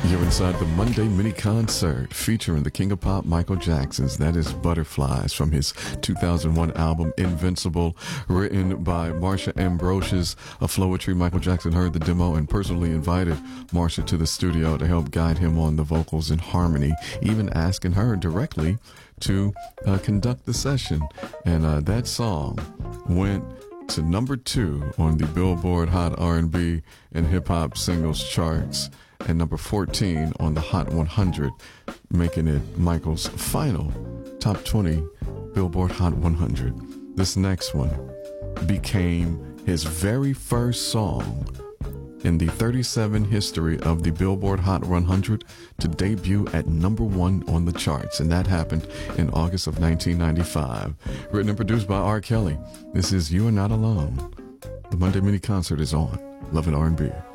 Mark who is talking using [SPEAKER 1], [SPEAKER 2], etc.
[SPEAKER 1] You're inside the Monday mini concert featuring the King of Pop, Michael Jackson's. That is Butterflies from his 2001 album Invincible, written by Marsha Ambrosius of Flowetry. Michael Jackson heard the demo and personally invited Marsha to the studio to help guide him on the vocals and harmony, even asking her directly to conduct the session. And that song went to number 2 on the Billboard Hot R&B and Hip Hop Singles charts, and number 14 on the Hot 100, making it Michael's final top 20 Billboard Hot 100. This next one became his very first song in the 37 history of the Billboard Hot 100 to debut at number 1 on the charts, and that happened in August of 1995. Written and produced by R. Kelly. This is You Are Not Alone. The Monday Mini Concert is on Love and R&B.